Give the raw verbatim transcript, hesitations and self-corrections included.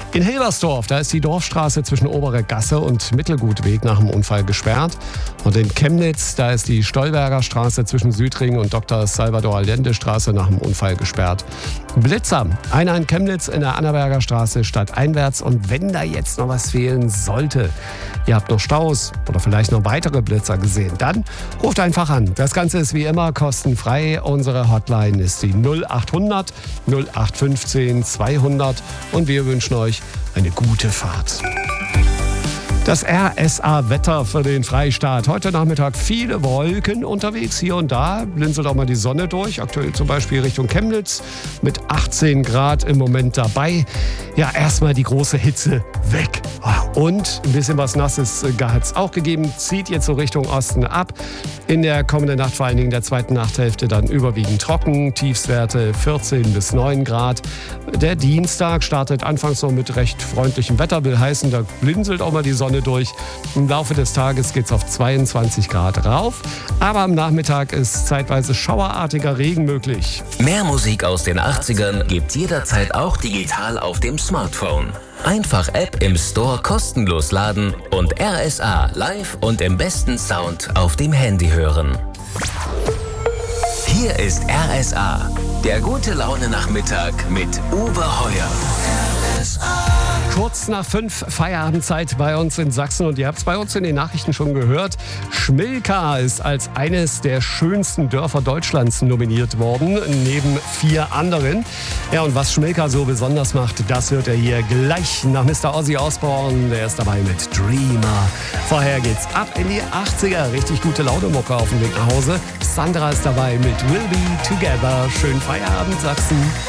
In Hilbersdorf, da ist die Dorfstraße zwischen Obere Gasse und Mittelgutweg nach dem Unfall gesperrt. Und in Chemnitz, da ist die Stolberger Straße zwischen Südring und Doktor Salvador Allende Straße nach dem Unfall gesperrt. Blitzer, einer in Chemnitz in der Annaberger Straße stadteinwärts. Und wenn da jetzt noch was fehlen sollte, ihr habt noch Staus oder vielleicht noch weitere Blitzer gesehen, dann ruft einfach an. Das Ganze ist wie immer kostenfrei. Unsere Hotline ist die null acht hundert null acht fünfzehn zweihundert und wir wünschen euch eine gute Fahrt. Das R S A-Wetter für den Freistaat. Heute Nachmittag viele Wolken unterwegs, hier und da blinzelt auch mal die Sonne durch. Aktuell zum Beispiel Richtung Chemnitz mit achtzehn Grad im Moment dabei. Ja, erstmal die große Hitze weg. Und ein bisschen was Nasses hat es auch gegeben, zieht jetzt so Richtung Osten ab. In der kommenden Nacht, vor allen Dingen in der zweiten Nachthälfte, dann überwiegend trocken. Tiefstwerte vierzehn bis neun Grad. Der Dienstag startet anfangs noch mit recht freundlichem Wetter, will heißen, da blinzelt auch mal die Sonne durch. Im Laufe des Tages geht es auf zweiundzwanzig Grad rauf. Aber am Nachmittag ist zeitweise schauerartiger Regen möglich. Mehr Musik aus den achtzigern gibt's jederzeit auch digital auf dem Smartphone. Einfach App im Store kostenlos laden und R S A live und im besten Sound auf dem Handy hören. Hier ist R S A, der gute Laune Nachmittag mit Uwe Heuer. R S A. Kurz nach fünf Feierabendzeit bei uns in Sachsen und ihr habt es bei uns in den Nachrichten schon gehört. Schmilka ist als eines der schönsten Dörfer Deutschlands nominiert worden, neben vier anderen. Ja, und was Schmilka so besonders macht, das hört ihr hier gleich nach Mister Ozzy Osbourne. Der ist dabei mit Dreamer. Vorher geht's ab in die achtziger. Richtig gute Laune-Mucke auf dem Weg nach Hause. Sandra ist dabei mit We'll Be Together. Schönen Feierabend, Sachsen.